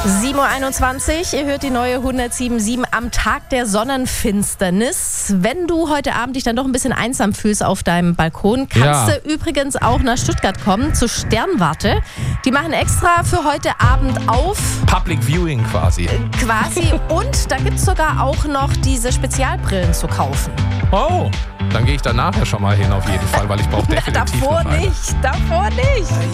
7:21 Uhr, ihr hört die neue 107.7 am Tag der Sonnenfinsternis. Wenn du heute Abend dich dann doch ein bisschen einsam fühlst auf deinem Balkon, kannst du übrigens auch nach Stuttgart kommen, zur Sternwarte. Die machen extra für heute Abend auf. Public Viewing quasi. Und da gibt es sogar auch noch diese Spezialbrillen zu kaufen. Oh, dann gehe ich da nachher schon mal hin auf jeden Fall, weil ich brauche definitiv Davor noch eine. nicht.